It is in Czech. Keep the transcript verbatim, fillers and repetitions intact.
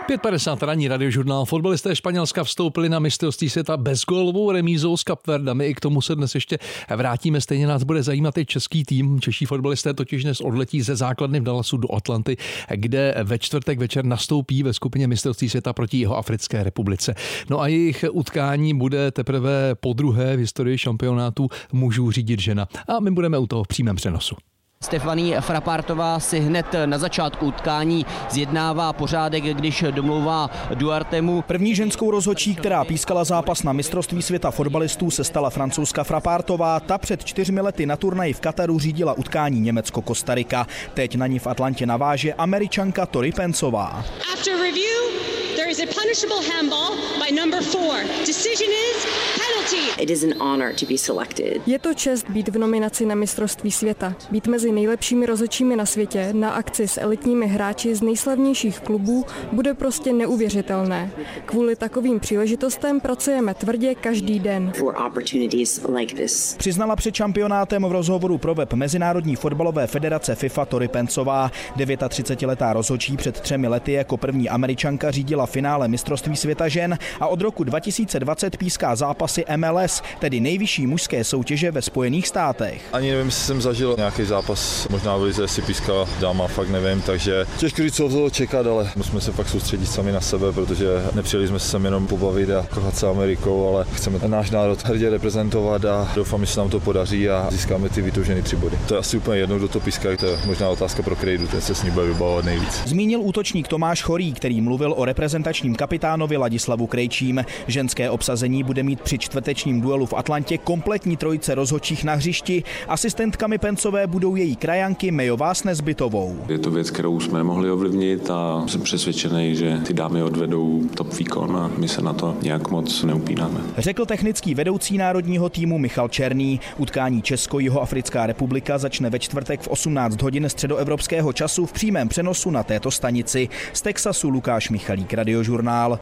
pět padesát ranní radiožurnál. Fotbalisté Španělska vstoupili na mistrovství světa bezgólovou remízou s Kapverdami. I k tomu se dnes ještě vrátíme. Stejně nás bude zajímat i český tým. Čeští fotbalisté totiž dnes odletí ze základny v Dallasu do Atlanty, kde ve čtvrtek večer nastoupí ve skupině mistrovství světa proti Jihoafrické republice. No a jejich utkání bude teprve podruhé v historii šampionátu mužů řídit žena. A my budeme u toho v přímém přenosu. Stefaní Frappártová si hned na začátku utkání zjednává pořádek, když domlouvá Duartemu. První ženskou rozhodčí, která pískala zápas na mistrovství světa fotbalistů, se stala Francouzka Frappártová. Ta před čtyřmi lety na turnaji v Kataru řídila utkání Německo-Kostarika. Teď na ní v Atlantě naváže Američanka Tori Pencová. After review, there is a punishable handball by number four. Decision is penalty. It is an honor to be selected. Je to čest být v nominaci na mistrovství světa, být mezi nejlepšími rozhodčími na světě na akci s elitními hráči z nejslavnějších klubů bude prostě neuvěřitelné. Kvůli takovým příležitostem pracujeme tvrdě každý den. For opportunities like this. Přiznala před šampionátem v rozhovoru pro web Mezinárodní fotbalové federace FIFA Tori Pencová. třicetidevětiletá rozhodčí před třemi lety jako první Američanka řídila finále mistrovství světa žen a od roku dva tisíce dvacet píská zápasy M L S, tedy nejvyšší mužské soutěže ve Spojených státech. Ani nevím, jestli jsem zažil nějaký zápas, možná v lize si pískala dáma, fakt nevím, takže těžko říct, co toho čekat, ale musíme se fakt soustředit sami na sebe, protože nepřijeli jsme se sem jenom pobavit a kochat se Amerikou, ale chceme náš národ hrdě reprezentovat a doufám, že se nám to podaří a získáme ty vytoužené tři body. To je asi úplně jedno, kdo to píská, to je možná otázka pro Krejdu, ten se s ní bude vybavovat nejvíc. Zmínil útočník Tomáš Chorý, který mluvil o reprezentačním kapitánovi Ladislavu Krejčím. Ženské obsazení bude mít při čtvrtečním duelu v Atlantě kompletní trojice rozhodčích na hřišti. Asistentkami Pencové budou její krajanky Mejová s Nezbytovou. Je to věc, kterou jsme mohli ovlivnit a jsem přesvědčený, že ty dámy odvedou top výkon a my se na to nějak moc neupínáme. Řekl technický vedoucí národního týmu Michal Černý. Utkání Česko-Jihoafrická republika začne ve čtvrtek v osmnáct hodin středoevropského času v přímém přenosu na této stanici. Z Texasu Lukáš Michalík, Radiožurnál.